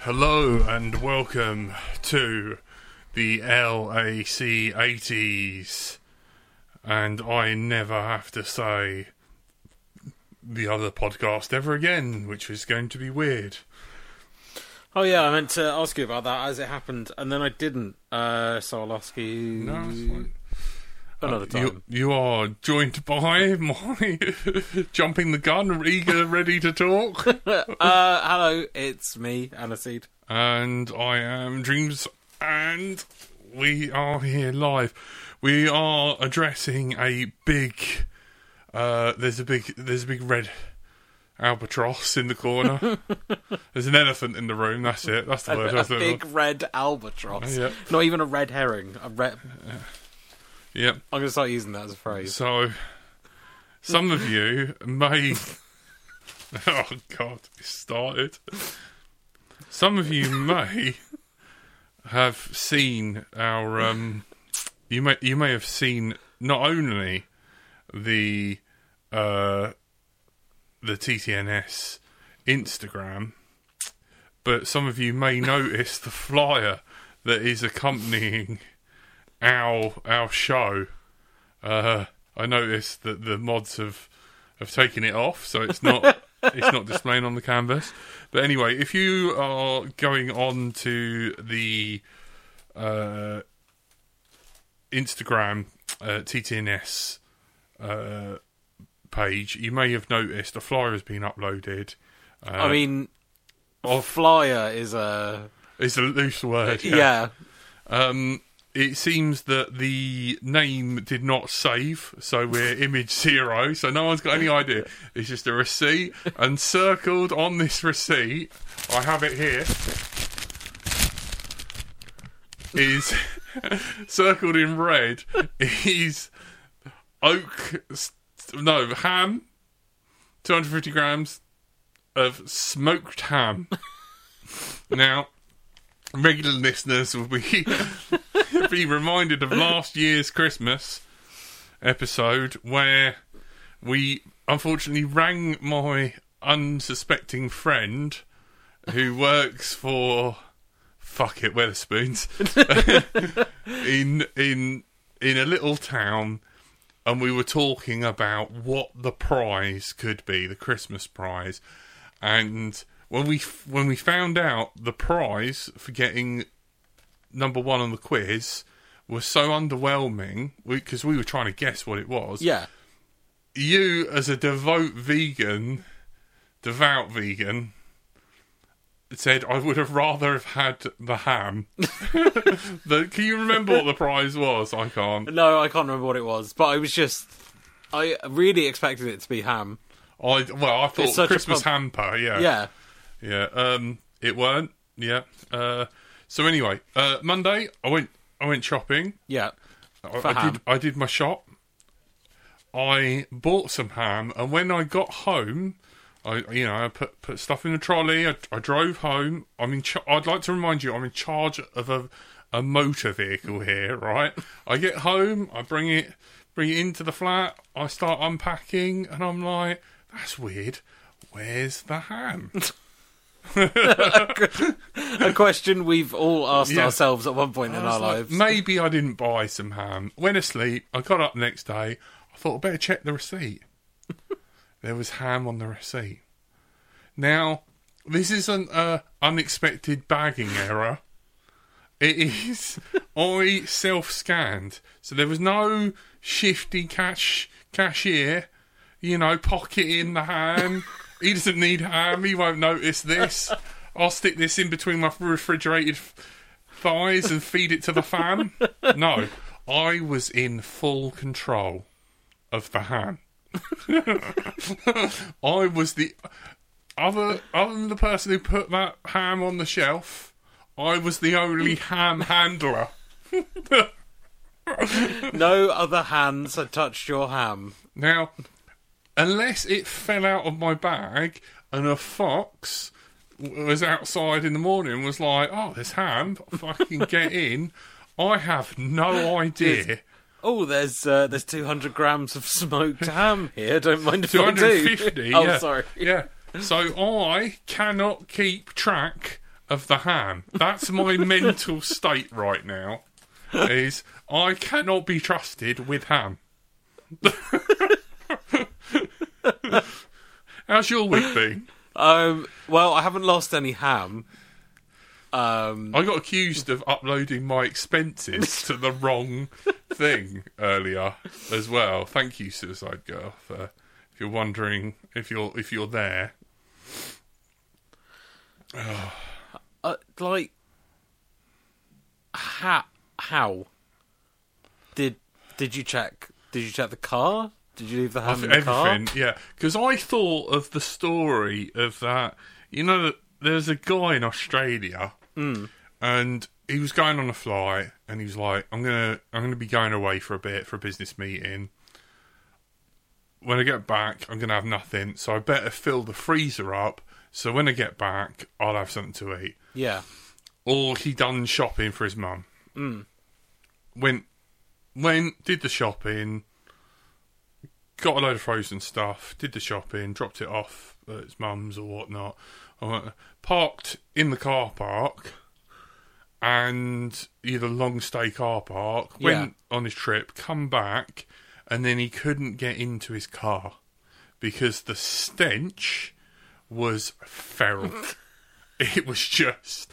Hello and welcome to the LAC 80s, and I never have to say the other podcast ever again, which is going to be weird. Oh yeah, I meant to ask you about that as it happened, and then I didn't, so I'll ask you No, it's fine. another time. You are joined by my jumping the gun, eager, ready to talk. Hello, it's me, Aniseed. And I am Dreams, and we are here live. We are addressing a big. There's a big red albatross in the corner. There's an elephant in the room. That's it. That's the word. A big red albatross. Yep. Not even a red herring. Yep. I'm going to start using that as a phrase. So, some of you may. Oh God! It started. Some of you may have seen our. You may have seen not only the TTNS Instagram, but some of you may notice the flyer that is accompanying our show. I noticed that the mods have taken it off, so it's not it's not displaying on the canvas. But anyway, if you are going on to the Instagram TTNS page, you may have noticed a flyer has been uploaded. I mean, flyer is a... It's a loose word. Yeah. It seems that the name did not save, so we're image 0, so no one's got any idea. It's just a receipt, and circled on this receipt, I have it here, is circled in red, is ham, 250 grams of smoked ham. Now, regular listeners will be reminded of last year's Christmas episode where we unfortunately rang my unsuspecting friend who works for Wetherspoons in a little town, and we were talking about what the prize could be, the Christmas prize. And when we found out the prize for getting number 1 on the quiz was so underwhelming, because we were trying to guess what it was. Yeah. You, as a devout vegan, said, I would have rather have had the ham. Can you remember what the prize was? I can't. No, I can't remember what it was, but I really expected it to be ham. I thought Christmas hamper, yeah. Yeah. It weren't, yeah. So anyway, Monday, I went shopping. Yeah. I did my shop. I bought some ham, and when I got home, I put stuff in the trolley. I drove home. I'd like to remind you, I'm in charge of a motor vehicle here, right? I get home, I bring it into the flat. I start unpacking, and I'm like, that's weird. Where's the ham? A question we've all asked ourselves at one point in our lives. Maybe I didn't buy some ham. Went asleep. I got up the next day. I thought, I better check the receipt. There was ham on the receipt. Now, this is an unexpected bagging error. It is, I self-scanned. So there was no shifty cashier, pocketing the ham. He doesn't need ham. He won't notice this. I'll stick this in between my refrigerated thighs and feed it to the fam. No, I was in full control of the ham. I was the other than the person who put that ham on the shelf. I was the only ham handler. No other hands had touched your ham. Now, unless it fell out of my bag and a fox was outside in the morning and was like, oh, there's ham, fucking get in. I have no idea. There's 200 grams of smoked ham here. Don't mind if I do. 250, Oh, yeah. sorry. Yeah. So I cannot keep track of the ham. That's my mental state right now. Is I cannot be trusted with ham. How's your week been? Well, I haven't lost any ham. I got accused of uploading my expenses to the wrong thing earlier as well. Thank you, Suicide Girl, for if you're wondering if you're there. Like, how did you check? Did you check the car? Did you leave the ham in the car? Everything, yeah. Because I thought of the story of that. You know that there's a guy in Australia, and he was going on a flight, and he was like, "I'm gonna be going away for a bit for a business meeting. When I get back, I'm gonna have nothing, so I better fill the freezer up. So when I get back, I'll have something to eat." Yeah. Or he done shopping for his mum. Went, did the shopping. Got a load of frozen stuff, did the shopping, dropped it off at his mum's or whatnot. Parked in the car park, and the long stay car park, went on his trip, come back, and then he couldn't get into his car because the stench was feral. It was just...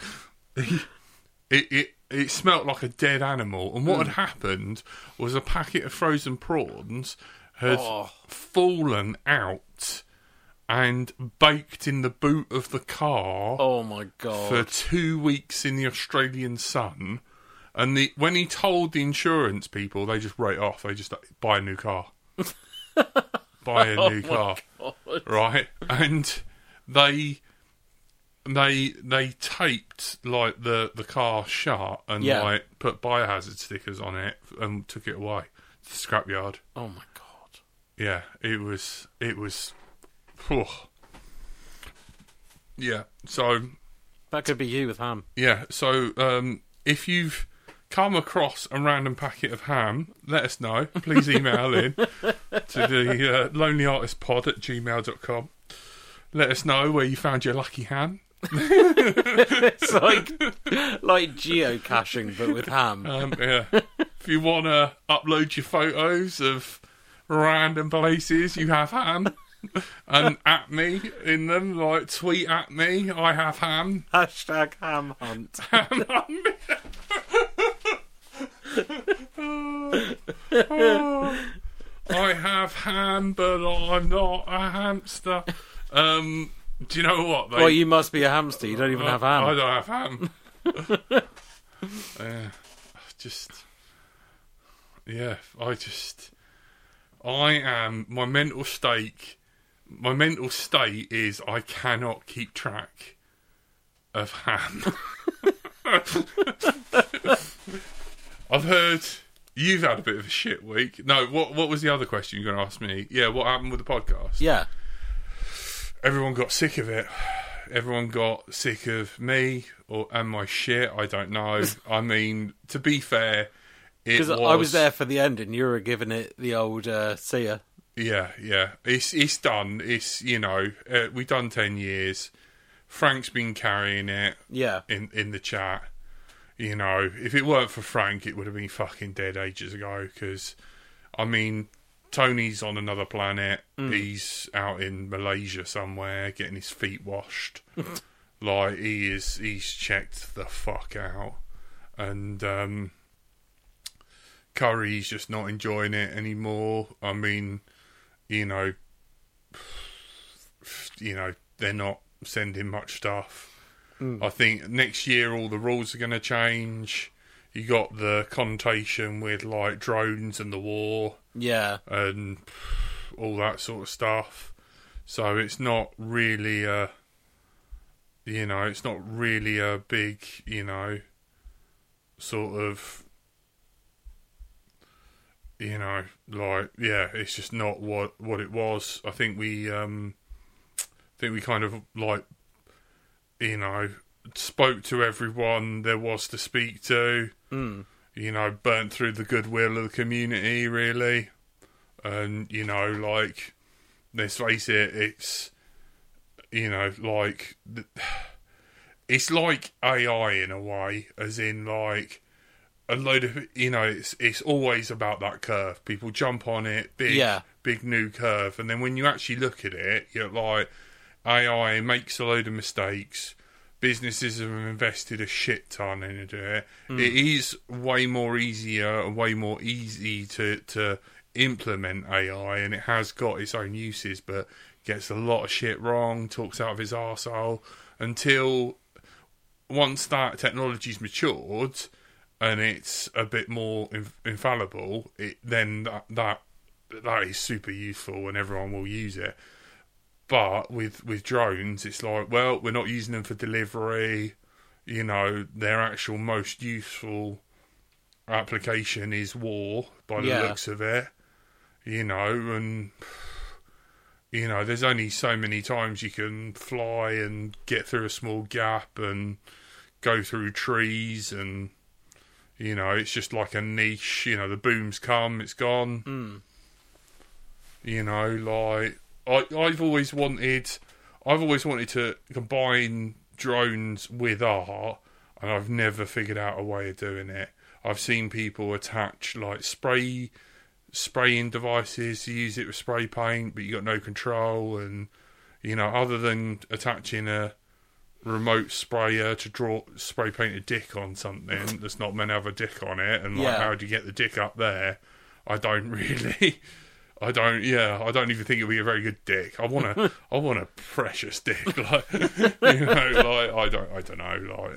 It smelt like a dead animal. And what had happened was a packet of frozen prawns had fallen out and baked in the boot of the car. Oh my God. For 2 weeks in the Australian sun. And when he told the insurance people, they just wrote it off. They just buy a new car. Buy a new car. God. Right? And they taped like the car shut and like put biohazard stickers on it and took it away to the scrapyard. Oh my God. Yeah, it was whew. Yeah, so that could be you with ham. Yeah, so if you've come across a random packet of ham, let us know. Please email in to the lonelyartistpod@gmail.com. Let us know where you found your lucky ham. It's like geocaching, but with ham. Yeah. If you want to upload your photos of random places you have ham, and at me in them, like tweet at me, I have ham. Hashtag ham hunt. Ham hunt. I have ham, but I'm not a hamster. Do you know what? Well, you must be a hamster. You don't even have ham. I don't have ham. I am. My mental state is I cannot keep track of ham. I've heard you've had a bit of a shit week. No, what was the other question you were going to ask me? Yeah, what happened with the podcast? Yeah. Everyone got sick of it. Everyone got sick of me and my shit. I don't know. I mean, to be fair, because I was there for the end, and you were giving it the old see ya. Yeah. It's done. It's we've done 10 years. Frank's been carrying it. Yeah. In the chat, if it weren't for Frank, it would have been fucking dead ages ago. Because, I mean, Tony's on another planet. He's out in Malaysia somewhere getting his feet washed. Like he's checked the fuck out, and Curry's just not enjoying it anymore. I mean, they're not sending much stuff. I think next year all the rules are going to change. You got the connotation with like drones and the war. Yeah. And all that sort of stuff. So it's not really a big, sort of, it's just not what it was. I think we kind of like, spoke to everyone there was to speak to. Burnt through the goodwill of the community, really. And, let's face it, it's, it's like AI in a way, as in like a load of, you know, it's always about that curve. People jump on it, big new curve, and then when you actually look at it, you're like, AI makes a load of mistakes. Businesses have invested a shit ton into it. It is way more easier and way more easy to implement AI, and it has got its own uses, but gets a lot of shit wrong, talks out of his arsehole, until once that technology's matured and it's a bit more infallible, then that is super useful and everyone will use it. But with drones, it's like, well, we're not using them for delivery. You know, their actual most useful application is war, by the looks of it. You know, and, you know, there's only so many times you can fly and get through a small gap and go through trees, and, you know, it's just like a niche. You know, the booms come, it's gone. You know, like, I've always wanted to combine drones with art, and I've never figured out a way of doing it. I've seen people attach like spraying devices to use it with spray paint, but you got no control, and, you know, other than attaching a remote sprayer to spray paint a dick on something that's not meant to have a dick on it, and like, how do you get the dick up there? I don't even think it'll be a very good dick. I want a precious dick, like, you know, like, I don't know, like,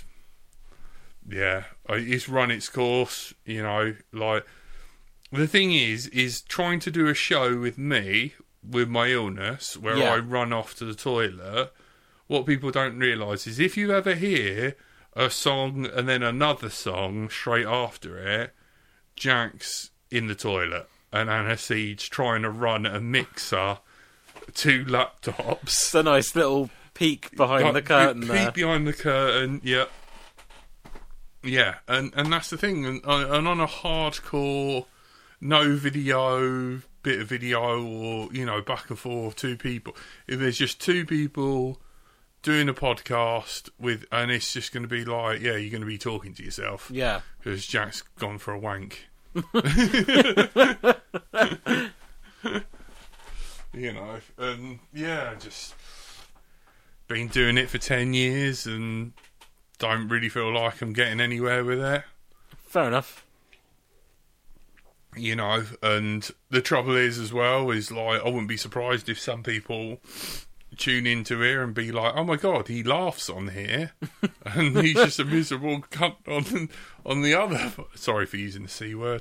it's run its course, you know, like, the thing is trying to do a show with me, with my illness, where I run off to the toilet. What people don't realise is if you ever hear a song and then another song straight after it, Jack's in the toilet. And Aniseed's trying to run a mixer, 2 laptops. It's a nice little peek behind the curtain there. Peek behind the curtain, yeah. Yeah, and that's the thing. And on a hardcore, no video, bit of video, or, you know, back and forth, 2 people. If there's just 2 people doing a podcast and it's just going to be like, you're going to be talking to yourself. Yeah. Because Jack's gone for a wank. You know, and just been doing it for 10 years and don't really feel like I'm getting anywhere with it. Fair enough. You know, and the trouble is as well, is like, I wouldn't be surprised if some people tune into here and be like, oh my god, he laughs on here and he's just a miserable cunt on the other. Sorry for using the C word.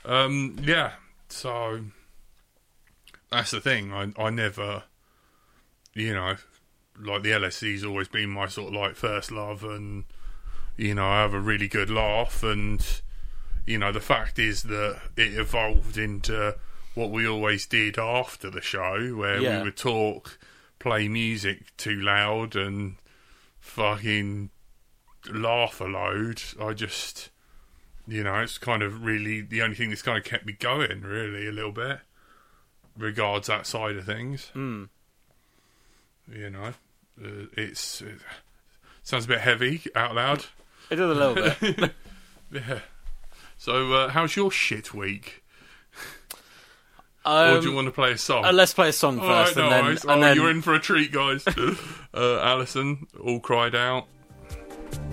So that's the thing. I never, you know, like, the LSC's always been my sort of like first love, and, you know, I have a really good laugh, and, you know, the fact is that it evolved into what we always did after the show, where we would talk, play music too loud, and fucking laugh a load. I just, you know, it's kind of really the only thing that's kind of kept me going, really, a little bit, regards that side of things. You know, it sounds a bit heavy out loud. It does a little bit. Yeah. So, how's your shit week? Or do you want to play a song? Let's play a song first. Right, and then you're in for a treat, guys. Alison, All Cried Out.